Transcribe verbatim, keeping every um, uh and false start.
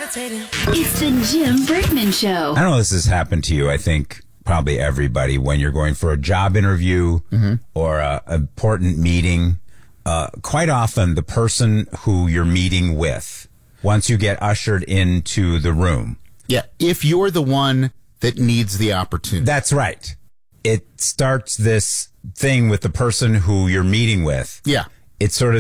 It's the Jim Brickman Show. I don't know if this has happened to you. I think probably everybody when you're going for a job interview mm-hmm. or a important meeting. Uh, quite often, the person who you're meeting with, once you get ushered into the room. Yeah, if you're the one that needs the opportunity. That's right. It starts this thing with the person who you're meeting with. Yeah. It's sort of